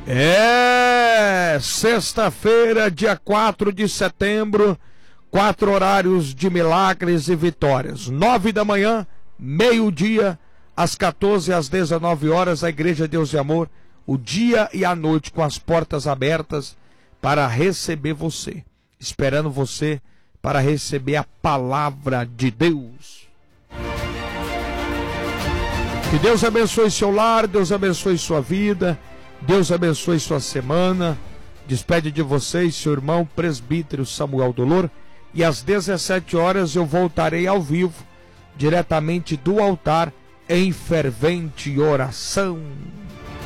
É sexta-feira, dia 4 de setembro, 4 horários de milagres e vitórias. 9 da manhã, meio-dia, às 14 às 19 horas, a Igreja Deus e Amor, o dia e a noite com as portas abertas para receber você, esperando você para receber a palavra de Deus. Que Deus abençoe seu lar, Deus abençoe sua vida, Deus abençoe sua semana. Despede de vocês seu irmão presbítero Samuel Dolor, e às 17 horas eu voltarei ao vivo, diretamente do altar, em fervente oração.